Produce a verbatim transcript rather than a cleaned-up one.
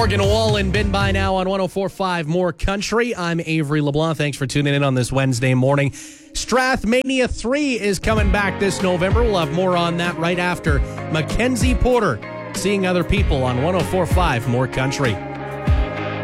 Morgan Wallen, been by now on one oh four point five More Country. I'm Avery LeBlanc. Thanks for tuning in on this Wednesday morning. Strathmania three is coming back this November. We'll have more on that right after Mackenzie Porter, Seeing Other People on one oh four point five More Country.